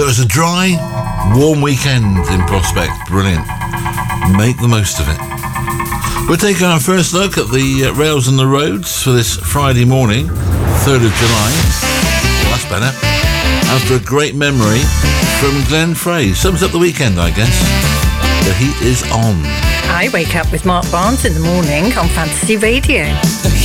So it's a dry, warm weekend in prospect. Brilliant. Make the most of it. We're taking our first look at the rails and the roads for this Friday morning, 3rd of July. Well, that's better. After a great memory from Glenn Frey. Sums up the weekend, I guess. The heat is on. I wake up with Mark Barnes in the morning on Fantasy Radio.